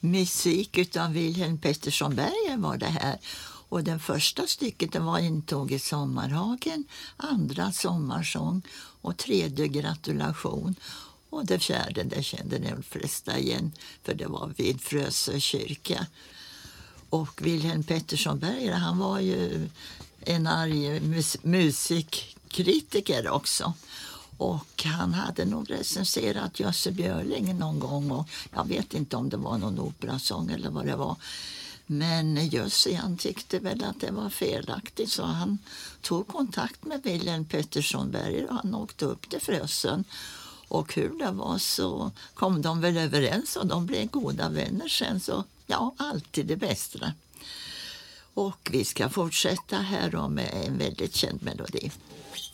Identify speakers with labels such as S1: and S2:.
S1: musik utav Wilhelm Pettersson Berger var det här. Och den första stycket det var Intåg i sommarhagen, andra Sommarsång och tredje Gratulation. Och det fjärde, det kände ni de flesta igen, för det var vid Frösö kyrka. Och Wilhelm Pettersson Berger, han var ju en arg musikkritiker också. Och han hade nog recenserat Jösse Björling någon gång. Och jag vet inte om det var någon operasång eller vad det var. Men Jösse, han tyckte väl att det var felaktigt, så han tog kontakt med Wilhelm Pettersson Berger och han åkte upp till Frösön. Och hur det var så kom de väl överens och de blev goda vänner sen, så ja, alltid det bästa. Och vi ska fortsätta här då med en väldigt känd melodi.